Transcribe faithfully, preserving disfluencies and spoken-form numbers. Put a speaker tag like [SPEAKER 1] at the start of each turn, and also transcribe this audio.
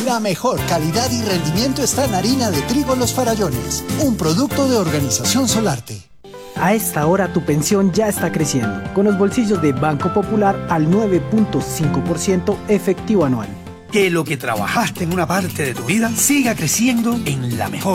[SPEAKER 1] La mejor calidad y rendimiento está en harina de trigo Los Farallones, un producto de Organización Solarte.
[SPEAKER 2] A esta hora tu pensión ya está creciendo, con los bolsillos de Banco Popular al nueve punto cinco por ciento efectivo anual.
[SPEAKER 3] Que lo que trabajaste en una parte de tu vida siga creciendo en la mejor.